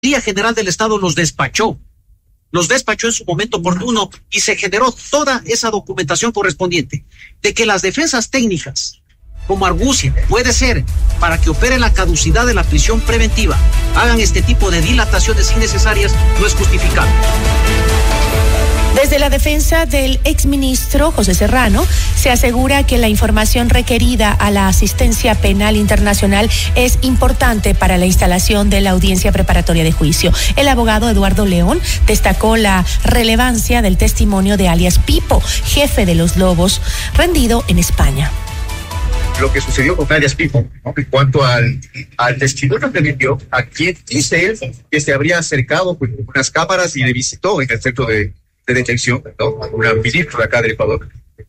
Fiscalía General del Estado los despachó en su momento oportuno y se generó toda esa documentación correspondiente de que las defensas técnicas, como argucia puede ser para que opere la caducidad de la prisión preventiva, hagan este tipo de dilataciones innecesarias, no es justificable. Desde la defensa del exministro José Serrano, se asegura que la información requerida a la asistencia penal internacional es importante para la instalación de la audiencia preparatoria de juicio. El abogado Eduardo León destacó la relevancia del testimonio de alias Pipo, jefe de los Lobos, rendido en España. Lo que sucedió con alias Pipo, ¿no? En cuanto al testimonio que emitió, a quien dice él que se habría acercado con unas cámaras y le visitó en el centro de detención, ¿no? Una ministra de acá del Ecuador,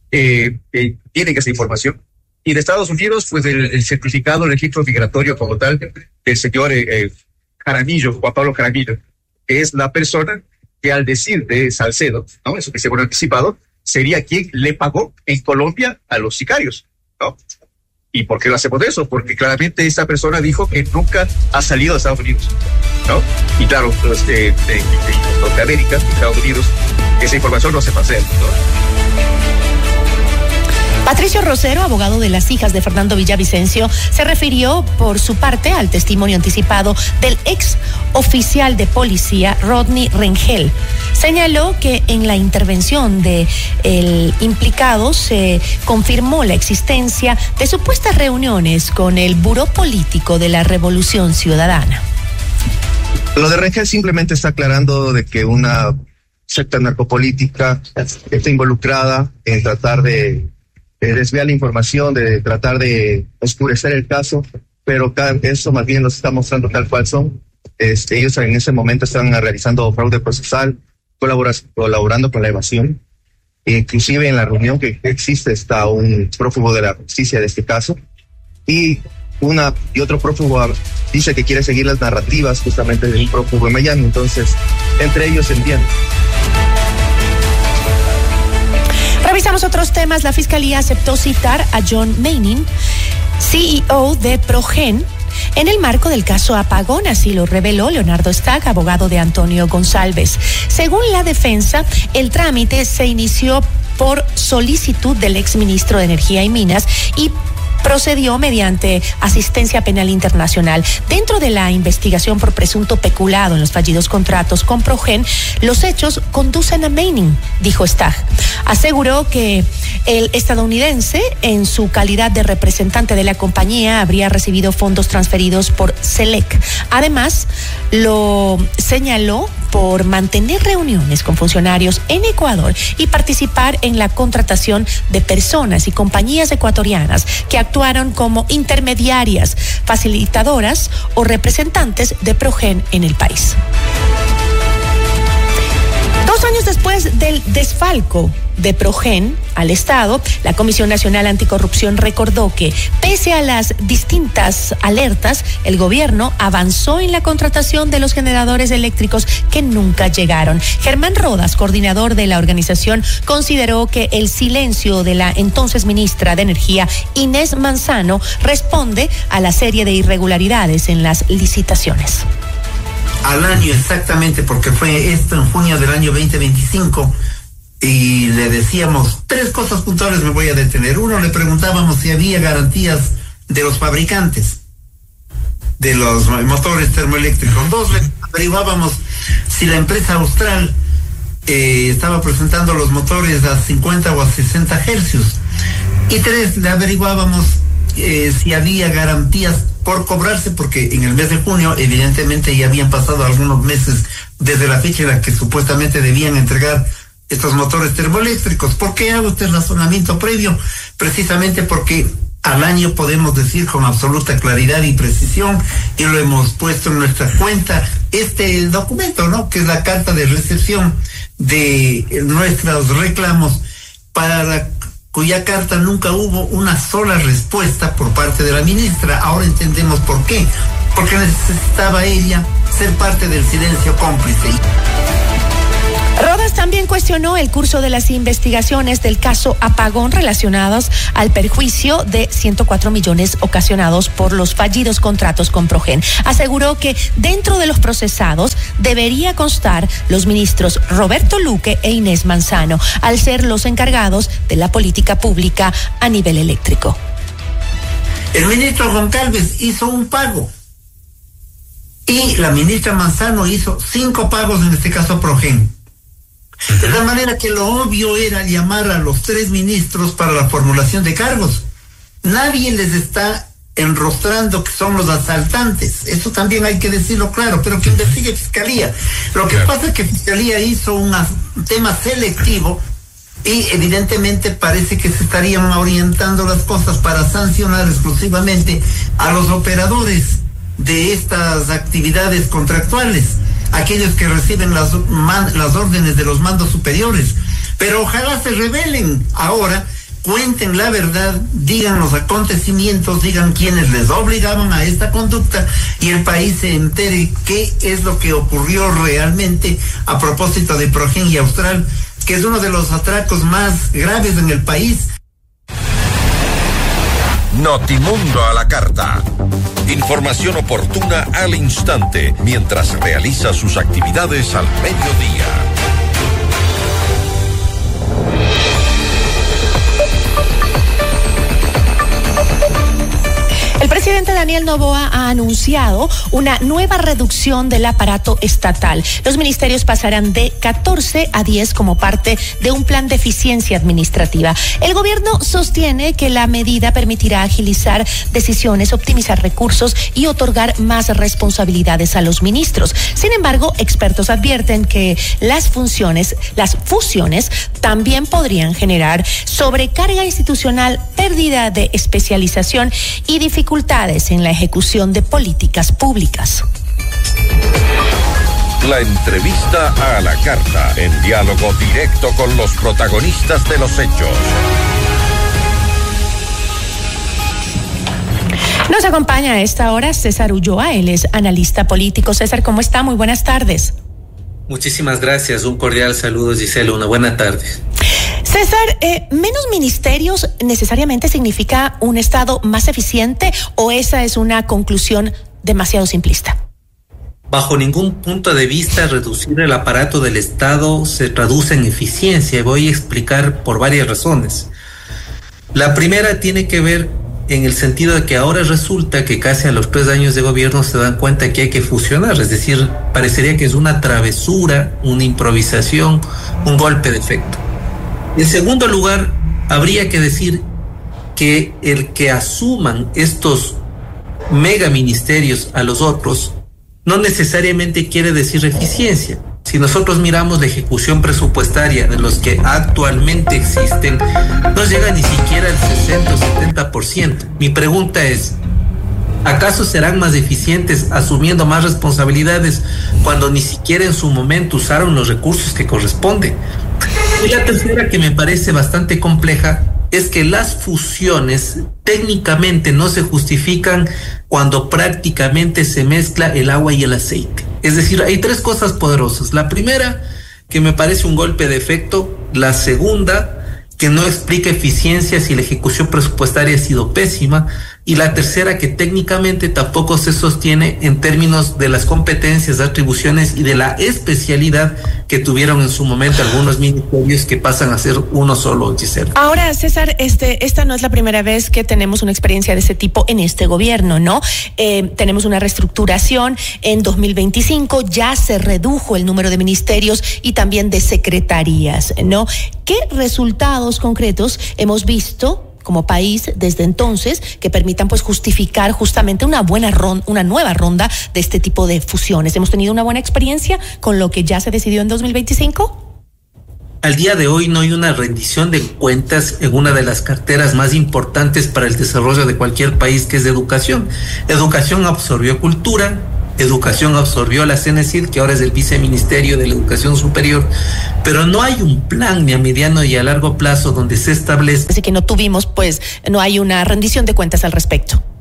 tienen esa información. Y de Estados Unidos, pues el certificado, el registro migratorio como tal, del señor Jaramillo, Juan Pablo Jaramillo, que es la persona que al decir de Salcedo, ¿no? Eso que se fue anticipado, sería quien le pagó en Colombia a los sicarios, ¿no? ¿Y por qué lo hacemos de eso? Porque claramente esta persona dijo que nunca ha salido de Estados Unidos, ¿no? Y claro, los de Norteamérica, de Estados Unidos, esa información no se pasea, ¿no? Patricio Rosero, abogado de las hijas de Fernando Villavicencio, se refirió por su parte al testimonio anticipado del ex oficial de policía Rodney Rengel. Señaló que en la intervención del implicado se confirmó la existencia de supuestas reuniones con el Buró Político de la Revolución Ciudadana. Lo de Rengel simplemente está aclarando de que una secta narcopolítica está involucrada en tratar de desviar la información, de tratar de oscurecer el caso, pero eso más bien los está mostrando tal cual son. Ellos en ese momento están realizando fraude procesal, colaborando con la evasión. Inclusive en la reunión que existe está un prófugo de la justicia de este caso, y otro prófugo dice que quiere seguir las narrativas justamente del prófugo en Miami. Entonces, entre ellos se entiende. Revisamos otros temas. La Fiscalía aceptó citar a John Manning, CEO de Progen, en el marco del caso Apagón, así lo reveló Leonardo Stagg, abogado de Antonio González. Según la defensa, el trámite se inició por solicitud del exministro de Energía y Minas y procedió mediante asistencia penal internacional. Dentro de la investigación por presunto peculado en los fallidos contratos con Progen, los hechos conducen a Manning, dijo Stagg. Aseguró que el estadounidense, en su calidad de representante de la compañía, habría recibido fondos transferidos por Selec. Además, lo señaló por mantener reuniones con funcionarios en Ecuador y participar en la contratación de personas y compañías ecuatorianas que actuaron como intermediarias, facilitadoras o representantes de Progen en el país. 2 años después del desfalco de Progen al Estado, la Comisión Nacional Anticorrupción recordó que, pese a las distintas alertas, el gobierno avanzó en la contratación de los generadores eléctricos que nunca llegaron. Germán Rodas, coordinador de la organización, consideró que el silencio de la entonces ministra de Energía, Inés Manzano, responde a la serie de irregularidades en las licitaciones. Al año exactamente, porque fue esto en junio del año 2025, y le decíamos 3 cosas puntuales, me voy a detener. 1, le preguntábamos si había garantías de los fabricantes de los motores termoeléctricos. 2, le averiguábamos si la empresa austral estaba presentando los motores a 50 o a 60 hercios. Y 3, le averiguábamos si había garantías por cobrarse, porque en el mes de junio evidentemente ya habían pasado algunos meses desde la fecha en la que supuestamente debían entregar estos motores termoeléctricos. ¿Por qué hago este razonamiento previo? Precisamente porque al año podemos decir con absoluta claridad y precisión, y lo hemos puesto en nuestra cuenta, este documento, ¿no?, que es la carta de recepción de nuestros reclamos, para cuya carta nunca hubo una sola respuesta por parte de la ministra. Ahora entendemos por qué. Porque necesitaba ella ser parte del silencio cómplice. Rodas También cuestionó el curso de las investigaciones del caso Apagón relacionados al perjuicio de 104 millones ocasionados por los fallidos contratos con Progen. Aseguró que dentro de los procesados debería constar los ministros Roberto Luque e Inés Manzano, al ser los encargados de la política pública a nivel eléctrico. El ministro Goncalves hizo un pago y la ministra Manzano hizo 5 pagos, en este caso Progen. De tal manera que lo obvio era llamar a los 3 ministros para la formulación de cargos. Nadie les está enrostrando que son los asaltantes. Eso también hay que decirlo claro, pero que investigue Fiscalía. Lo que pasa es que Fiscalía hizo un tema selectivo y evidentemente parece que se estarían orientando las cosas para sancionar exclusivamente a los operadores de estas actividades contractuales, aquellos que reciben las órdenes de los mandos superiores. Pero ojalá se rebelen ahora, cuenten la verdad, digan los acontecimientos, digan quiénes les obligaban a esta conducta y el país se entere qué es lo que ocurrió realmente a propósito de Progen y Austral, que es uno de los atracos más graves en el país. Notimundo a la carta. Información oportuna al instante mientras realiza sus actividades al mediodía. El presidente Daniel Noboa ha anunciado una nueva reducción del aparato estatal. Los ministerios pasarán de 14 a 10 como parte de un plan de eficiencia administrativa. El gobierno sostiene que la medida permitirá agilizar decisiones, optimizar recursos y otorgar más responsabilidades a los ministros. Sin embargo, expertos advierten que las fusiones también podrían generar sobrecarga institucional, pérdida de especialización y dificultades en la ejecución de políticas públicas. La entrevista a la carta, en diálogo directo con los protagonistas de los hechos. Nos acompaña a esta hora César Ulloa, él es analista político. César, ¿cómo está? Muy buenas tardes. Muchísimas gracias, un cordial saludo, Gisela, una buena tarde. César, ¿menos ministerios necesariamente significa un Estado más eficiente o esa es una conclusión demasiado simplista? Bajo ningún punto de vista, reducir el aparato del Estado se traduce en eficiencia y voy a explicar por varias razones. La primera tiene que ver en el sentido de que ahora resulta que casi a los 3 años de gobierno se dan cuenta que hay que fusionar, es decir, parecería que es una travesura, una improvisación, un golpe de efecto. En segundo lugar, habría que decir que el que asuman estos megaministerios a los otros no necesariamente quiere decir eficiencia. Si nosotros miramos la ejecución presupuestaria de los que actualmente existen, no llega ni siquiera al 60 o 70%. Mi pregunta es, ¿acaso serán más eficientes asumiendo más responsabilidades cuando ni siquiera en su momento usaron los recursos que corresponden? Y la tercera, que me parece bastante compleja, es que las fusiones técnicamente no se justifican cuando prácticamente se mezcla el agua y el aceite. Es decir, hay 3 cosas poderosas. La primera, que me parece un golpe de efecto. La segunda, que no explica eficiencia si la ejecución presupuestaria ha sido pésima. Y la tercera, que técnicamente tampoco se sostiene en términos de las competencias, atribuciones y de la especialidad que tuvieron en su momento algunos ministerios que pasan a ser uno solo, Gisela. Ahora, César, esta no es la primera vez que tenemos una experiencia de ese tipo en este gobierno, ¿no? Tenemos una reestructuración en 2025, ya se redujo el número de ministerios y también de secretarías, ¿no? ¿Qué resultados concretos hemos visto como país desde entonces que permitan pues justificar justamente una nueva ronda de este tipo de fusiones? ¿Hemos tenido una buena experiencia con lo que ya se decidió en 2025? Al día de hoy no hay una rendición de cuentas en una de las carteras más importantes para el desarrollo de cualquier país, que es de educación. Educación absorbió cultura, educación absorbió la CENESID, que ahora es el viceministerio de la Educación Superior, pero no hay un plan ni a mediano y a largo plazo donde se establezca. Así que no hay una rendición de cuentas al respecto.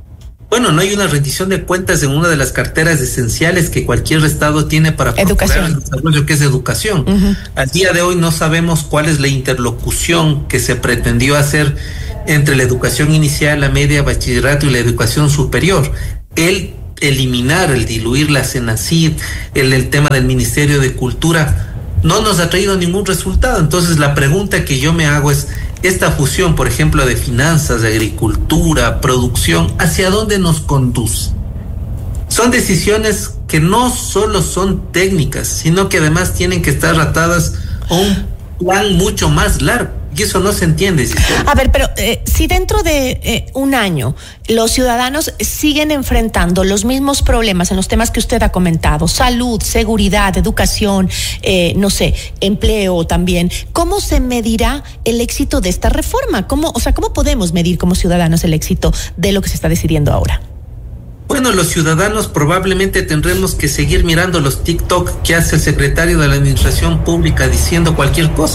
Bueno, no hay una rendición de cuentas en una de las carteras esenciales que cualquier Estado tiene para procurar el desarrollo, que es educación. Al día de hoy no sabemos cuál es la interlocución que se pretendió hacer entre la educación inicial, la media, bachillerato y la educación superior. El eliminar, el diluir la CENACYT, el tema del Ministerio de Cultura, no nos ha traído ningún resultado. Entonces la pregunta que yo me hago es, esta fusión, por ejemplo, de finanzas, de agricultura, producción, ¿hacia dónde nos conduce? Son decisiones que no solo son técnicas, sino que además tienen que estar atadas a un plan mucho más largo. Y eso no se entiende. A ver, pero si dentro de un año los ciudadanos siguen enfrentando los mismos problemas en los temas que usted ha comentado, salud, seguridad, educación, no sé, empleo también, ¿cómo se medirá el éxito de esta reforma? ¿Cómo podemos medir como ciudadanos el éxito de lo que se está decidiendo ahora? Bueno, los ciudadanos probablemente tendremos que seguir mirando los TikTok que hace el secretario de la Administración Pública diciendo cualquier cosa.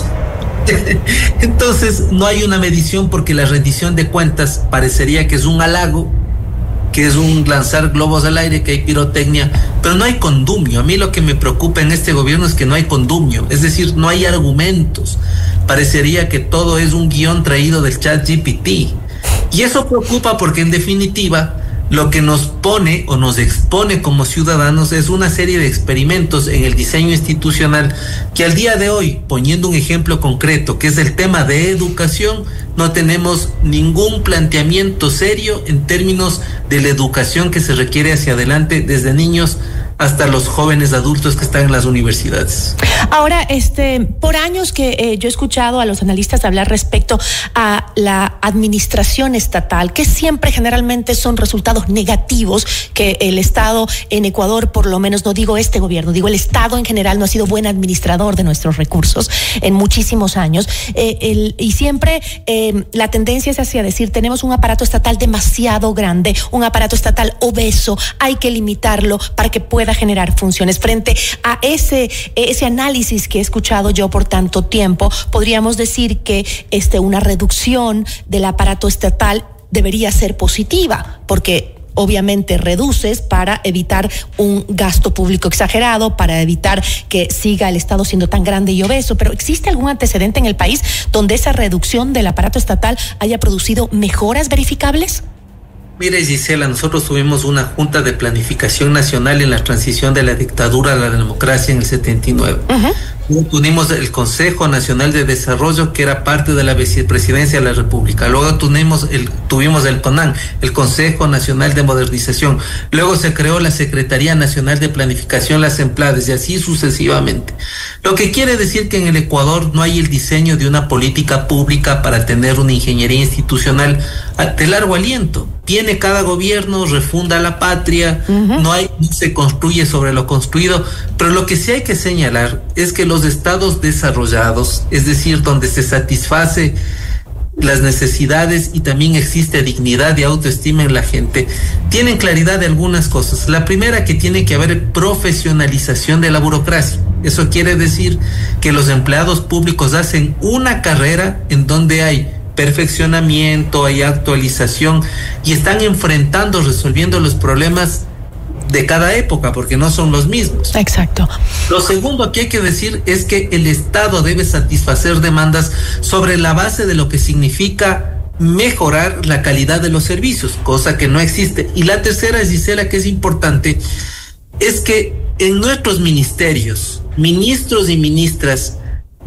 Entonces no hay una medición, porque la rendición de cuentas parecería que es un halago, que es un lanzar globos al aire, que hay pirotecnia, pero no hay condumio. A mí lo que me preocupa en este gobierno es que no hay condumio, es decir, no hay argumentos. Parecería que todo es un guión traído del ChatGPT, y eso preocupa porque en definitiva lo que nos pone o nos expone como ciudadanos es una serie de experimentos en el diseño institucional que al día de hoy, poniendo un ejemplo concreto, que es el tema de educación, no tenemos ningún planteamiento serio en términos de la educación que se requiere hacia adelante, desde niños hasta los jóvenes adultos que están en las universidades. Ahora, por años que yo he escuchado a los analistas hablar respecto a la administración estatal, que siempre generalmente son resultados negativos, que el Estado en Ecuador, por lo menos, no digo este gobierno, digo el Estado en general, no ha sido buen administrador de nuestros recursos en muchísimos años, y siempre la tendencia es hacia decir, tenemos un aparato estatal demasiado grande, un aparato estatal obeso, hay que limitarlo para que pueda generar funciones. Frente a ese análisis que he escuchado yo por tanto tiempo, podríamos decir que una reducción del aparato estatal debería ser positiva, porque obviamente reduces para evitar un gasto público exagerado, para evitar que siga el Estado siendo tan grande y obeso. Pero ¿existe algún antecedente en el país donde esa reducción del aparato estatal haya producido mejoras verificables? Mire, Gisela, nosotros tuvimos una Junta de Planificación Nacional en la transición de la dictadura a la democracia en el 79. Tuvimos el Consejo Nacional de Desarrollo, que era parte de la Vicepresidencia de la República. Luego tuvimos el CONAN, el Consejo Nacional de Modernización. Luego se creó la Secretaría Nacional de Planificación, las EMPLADES, y así sucesivamente. Lo que quiere decir que en el Ecuador no hay el diseño de una política pública para tener una ingeniería institucional de largo aliento. Tiene cada gobierno, refunda la patria, no se construye sobre lo construido, pero lo que sí hay que señalar es que los estados desarrollados, es decir, donde se satisface las necesidades y también existe dignidad y autoestima en la gente, tienen claridad de algunas cosas. La primera, que tiene que haber profesionalización de la burocracia. Eso quiere decir que los empleados públicos hacen una carrera en donde hay perfeccionamiento, hay actualización y están enfrentando, resolviendo los problemas de cada época, porque no son los mismos. Exacto. Lo segundo que hay que decir es que el Estado debe satisfacer demandas sobre la base de lo que significa mejorar la calidad de los servicios, cosa que no existe. Y la tercera, Gisela, que es importante, es que en nuestros ministerios, ministros y ministras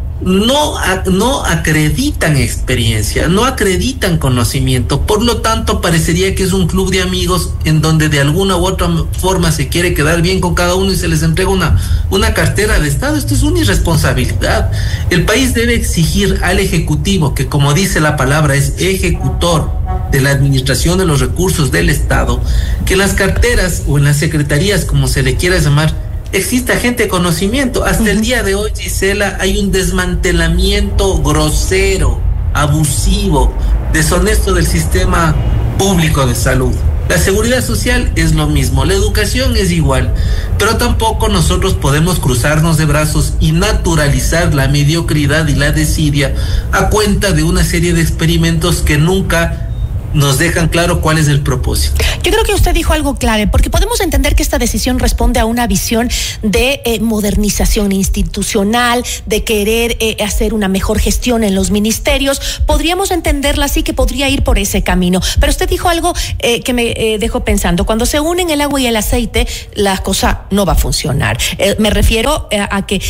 no acreditan experiencia, no acreditan conocimiento, por lo tanto parecería que es un club de amigos en donde de alguna u otra forma se quiere quedar bien con cada uno y se les entrega una cartera de Estado. Esto es una irresponsabilidad. El país debe exigir al Ejecutivo, que como dice la palabra es ejecutor de la administración de los recursos del Estado, que en las carteras o en las secretarías, como se le quiera llamar, existe gente de conocimiento. Hasta el día de hoy, Gisela, hay un desmantelamiento grosero, abusivo, deshonesto del sistema público de salud. La seguridad social es lo mismo, la educación es igual, pero tampoco nosotros podemos cruzarnos de brazos y naturalizar la mediocridad y la desidia a cuenta de una serie de experimentos que nunca nos dejan claro cuál es el propósito. Yo creo que usted dijo algo clave, porque podemos entender que esta decisión responde a una visión de modernización institucional, de querer hacer una mejor gestión en los ministerios. Podríamos entenderla así, que podría ir por ese camino. Pero usted dijo algo que me dejó pensando. Cuando se unen el agua y el aceite, la cosa no va a funcionar. Me refiero a que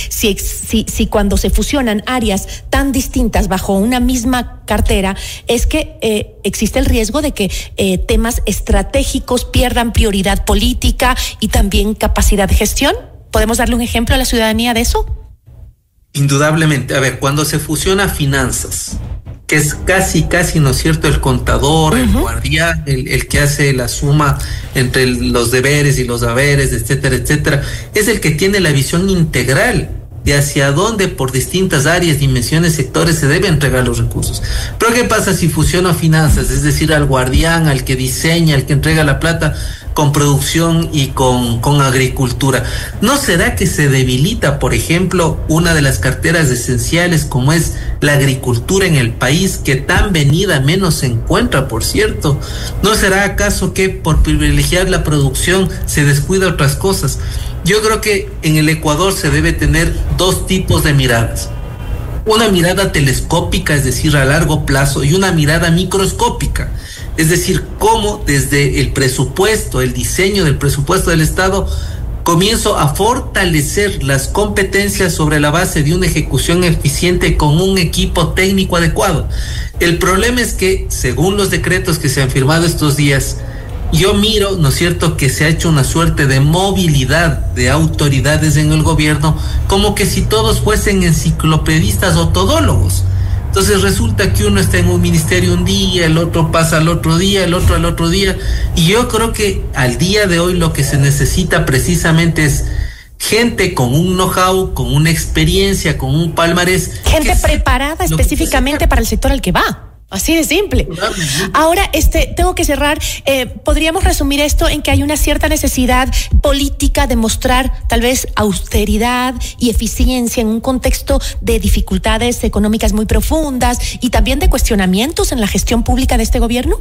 si cuando se fusionan áreas tan distintas bajo una misma cartera, es que existe el riesgo de que temas estratégicos pierdan prioridad política y también capacidad de gestión. ¿Podemos darle un ejemplo a la ciudadanía de eso? Indudablemente. A ver, cuando se fusiona finanzas, que es casi, ¿no es cierto?, el contador, el guardián, el que hace la suma entre los deberes y los haberes, etcétera, etcétera, es el que tiene la visión integral de hacia dónde por distintas áreas, dimensiones, sectores se deben entregar los recursos. Pero ¿qué pasa si fusiona finanzas? Es decir, al guardián, al que diseña, al que entrega la plata, con producción y con agricultura. ¿No será que se debilita, por ejemplo, una de las carteras esenciales como es la agricultura en el país, que tan venida menos se encuentra, por cierto? ¿No será acaso que por privilegiar la producción se descuida otras cosas? Yo creo que en el Ecuador se debe tener dos tipos de miradas. Una mirada telescópica, es decir, a largo plazo, y una mirada microscópica. Es decir, cómo desde el presupuesto, el diseño del presupuesto del Estado, comienzo a fortalecer las competencias sobre la base de una ejecución eficiente con un equipo técnico adecuado. El problema es que, según los decretos que se han firmado estos días, yo miro, ¿no es cierto?, que se ha hecho una suerte de movilidad de autoridades en el gobierno, como que si todos fuesen enciclopedistas o todólogos. Entonces resulta que uno está en un ministerio un día, el otro pasa al otro día, el otro al otro día, y yo creo que al día de hoy lo que se necesita precisamente es gente con un know-how, con una experiencia, con un palmarés. Gente preparada específicamente para el sector al que va. Así de simple. Ahora, tengo que cerrar. Podríamos resumir esto en que hay una cierta necesidad política de mostrar tal vez austeridad y eficiencia en un contexto de dificultades económicas muy profundas y también de cuestionamientos en la gestión pública de este gobierno.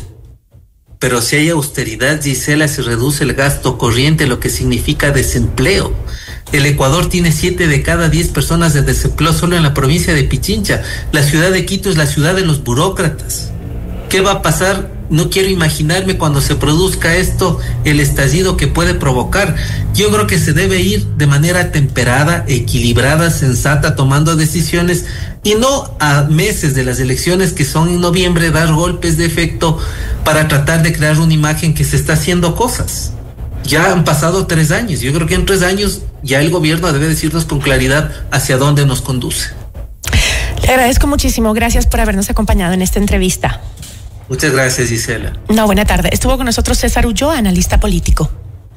Pero si hay austeridad, Gisela, se reduce el gasto corriente, lo que significa desempleo. El Ecuador tiene 7 de cada 10 personas de desempleo solo en la provincia de Pichincha. La ciudad de Quito es la ciudad de los burócratas. ¿Qué va a pasar? No quiero imaginarme cuando se produzca esto, el estallido que puede provocar. Yo creo que se debe ir de manera temperada, equilibrada, sensata, tomando decisiones, y no a meses de las elecciones que son en noviembre dar golpes de efecto para tratar de crear una imagen que se está haciendo cosas. Ya han pasado 3 años. Yo creo que en 3 años ya el gobierno debe decirnos con claridad hacia dónde nos conduce. Le agradezco muchísimo. Gracias por habernos acompañado en esta entrevista. Muchas gracias, Gisela. No, buena tarde. Estuvo con nosotros César Ulloa, analista político.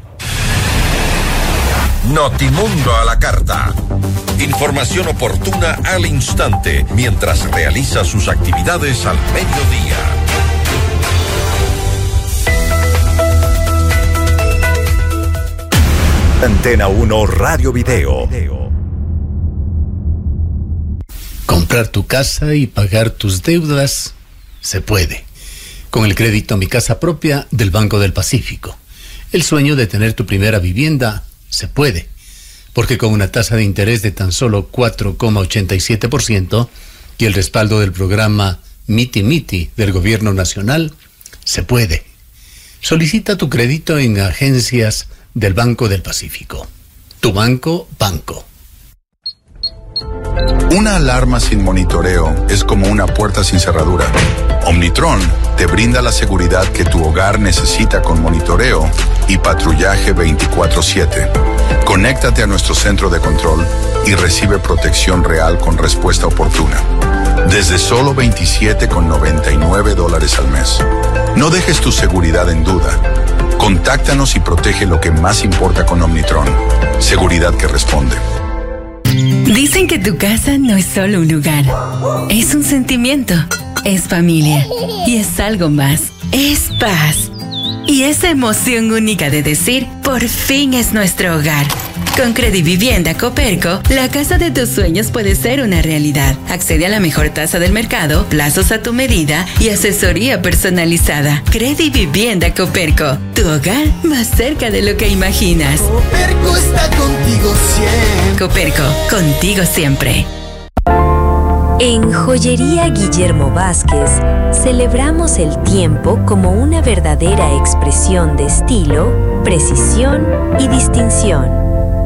Notimundo a la carta. Información oportuna al instante mientras realiza sus actividades al mediodía. Antena 1 Radio Video. Comprar tu casa y pagar tus deudas se puede. Con el crédito Mi Casa Propia del Banco del Pacífico. El sueño de tener tu primera vivienda se puede. Porque con una tasa de interés de tan solo 4,87% y el respaldo del programa Miti Miti del Gobierno Nacional, se puede. Solicita tu crédito en agencias del Banco del Pacífico. Tu banco. Una alarma sin monitoreo es como una puerta sin cerradura. Omnitron te brinda la seguridad que tu hogar necesita con monitoreo y patrullaje 24/7. Conéctate a nuestro centro de control y recibe protección real con respuesta oportuna. Desde solo $27,99 al mes. No dejes tu seguridad en duda. Contáctanos y protege lo que más importa con Omnitron. Seguridad que responde. Dicen que tu casa no es solo un lugar. Es un sentimiento. Es familia. Y es algo más. Es paz. Y esa emoción única de decir, por fin es nuestro hogar. Con Credivivienda Coperco, la casa de tus sueños puede ser una realidad. Accede a la mejor tasa del mercado, plazos a tu medida y asesoría personalizada. Credivivienda Coperco, tu hogar más cerca de lo que imaginas. Coperco está contigo siempre. Coperco, contigo siempre. En Joyería Guillermo Vázquez celebramos el tiempo como una verdadera expresión de estilo, precisión y distinción.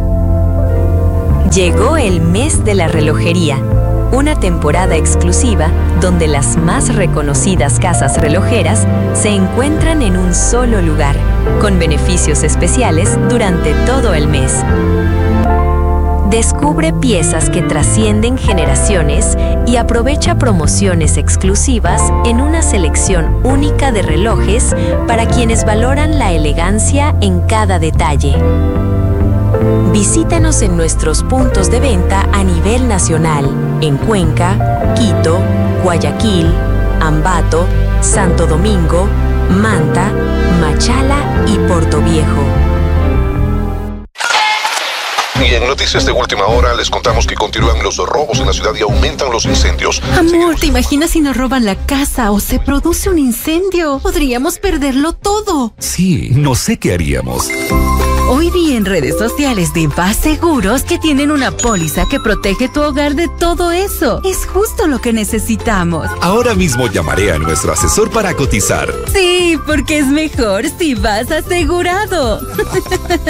Llegó el mes de la relojería, una temporada exclusiva donde las más reconocidas casas relojeras se encuentran en un solo lugar, con beneficios especiales durante todo el mes. Descubre piezas que trascienden generaciones y aprovecha promociones exclusivas en una selección única de relojes para quienes valoran la elegancia en cada detalle. Visítanos en nuestros puntos de venta a nivel nacional, en Cuenca, Quito, Guayaquil, Ambato, Santo Domingo, Manta, Machala y Portoviejo. Y en noticias de última hora les contamos que continúan los robos en la ciudad y aumentan los incendios. Amor, ¿te imaginas si nos roban la casa o se produce un incendio? Podríamos perderlo todo. Sí, no sé qué haríamos. Hoy vi en redes sociales de VAS Seguros que tienen una póliza que protege tu hogar de todo eso. Es justo lo que necesitamos. Ahora mismo llamaré a nuestro asesor para cotizar. Sí, porque es mejor si vas asegurado.